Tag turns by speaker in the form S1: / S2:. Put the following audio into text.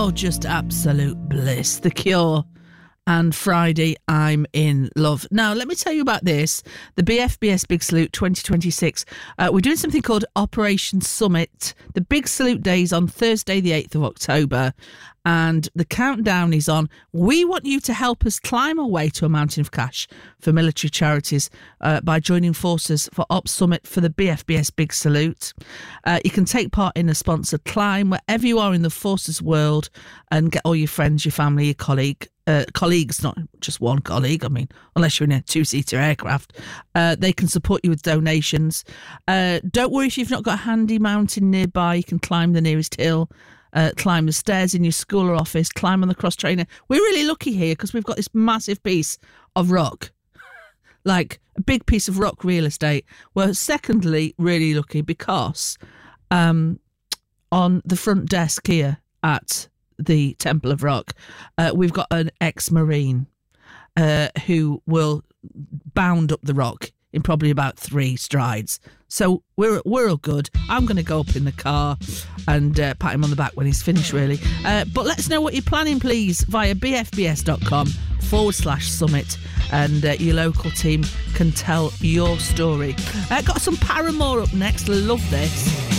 S1: Oh, just absolute bliss. The Cure and Friday, I'm in love. Now, let me tell you about this. The BFBS Big Salute 2026. We're doing something called Operation Summit. The Big Salute Day is on Thursday, the 8th of October. And the countdown is on. We want you to help us climb our way to a mountain of cash for military charities by joining forces for Op Summit for the BFBS Big Salute. You can take part in a sponsored climb wherever you are in the forces world and get all your friends, your family, your colleagues, not just one colleague. I mean, unless you're in a two-seater aircraft, they can support you with donations. Don't worry if you've not got a handy mountain nearby. You can climb the nearest hill. Climb the stairs in your school or office, climb on the cross trainer. We're really lucky here because we've got this massive piece of rock, like a big piece of rock real estate. We're secondly really lucky because on the front desk here at the Temple of Rock, we've got an ex-Marine who will bound up the rock in probably about 3 strides. So we're all good. I'm going to go up in the car and pat him on the back when he's finished, really. But let us know what you're planning, please, via bfbs.com/summit, and your local team can tell your story. Got some Paramore up next. Love this.